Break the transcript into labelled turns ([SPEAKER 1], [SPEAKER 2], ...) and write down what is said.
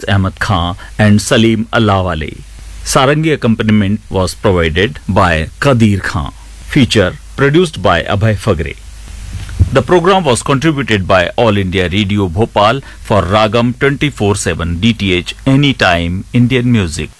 [SPEAKER 1] Ahmad Khan and Salim Allahwale. Sarangi accompaniment was provided by Qadir Khan. Feature produced by Abhay Fagre. The program was contributed by All India Radio Bhopal for Ragam 24/7 DTH Anytime Indian Music.